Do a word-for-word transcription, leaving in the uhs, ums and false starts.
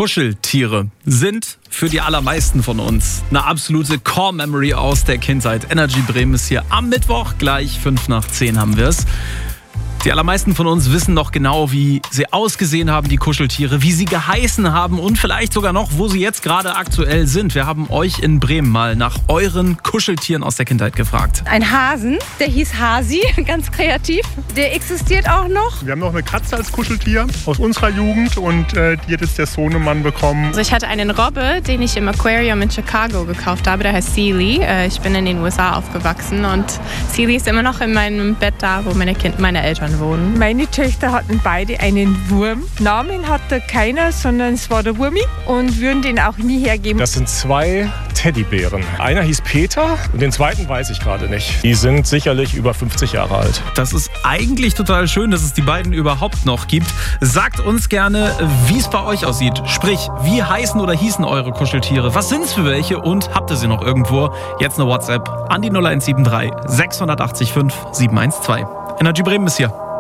Kuscheltiere sind für die allermeisten von uns eine absolute Core-Memory aus der Kindheit. Energy Bremen ist hier am Mittwoch, gleich fünf nach zehn haben wir es. Die allermeisten von uns wissen noch genau, wie sie ausgesehen haben, die Kuscheltiere, wie sie geheißen haben und vielleicht sogar noch, wo sie jetzt gerade aktuell sind. Wir haben euch in Bremen mal nach euren Kuscheltieren aus der Kindheit gefragt. Ein Hasen, der hieß Hasi, ganz kreativ. Der existiert auch noch. Wir haben noch eine Katze als Kuscheltier aus unserer Jugend und äh, die hat jetzt der Sohnemann bekommen. Also ich hatte einen Robbe, den ich im Aquarium in Chicago gekauft habe, der heißt Sealy. Ich bin in den U S A aufgewachsen und Sealy ist immer noch in meinem Bett da, wo meine, kind, meine Eltern wohnen. Meine Töchter hatten beide einen Wurm. Namen hatte keiner, sondern es war der Wurmi und würden den auch nie hergeben. Das sind zwei Teddybären. Einer hieß Peter und den zweiten weiß ich gerade nicht. Die sind sicherlich über fünfzig Jahre alt. Das ist eigentlich total schön, dass es die beiden überhaupt noch gibt. Sagt uns gerne, wie es bei euch aussieht. Sprich, wie heißen oder hießen eure Kuscheltiere? Was sind es für welche und habt ihr sie noch irgendwo? Jetzt eine WhatsApp an die null eins sieben drei sechs acht fünf sieben eins zwei. Energy Bremen ist hier.